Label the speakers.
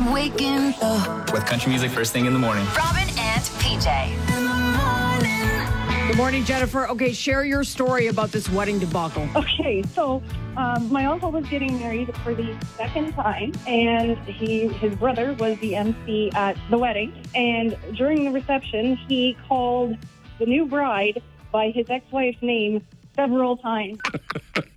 Speaker 1: waking up.
Speaker 2: With country music first thing in the morning.
Speaker 1: Robin and PJ. In the morning.
Speaker 3: Good morning, Jennifer. Okay, share your story about this wedding debacle.
Speaker 4: Okay, so my uncle was getting married for the second time, and his brother was the MC at the wedding. And during the reception, he called the new bride by his ex-wife's name several times.